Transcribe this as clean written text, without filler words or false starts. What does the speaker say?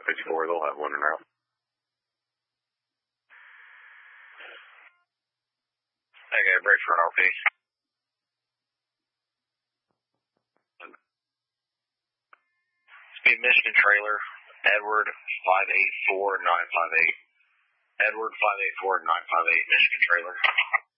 54, they'll have one in route. Okay, break for an RP. Speed Michigan trailer, Edward 584958. Edward 584958, Michigan trailer.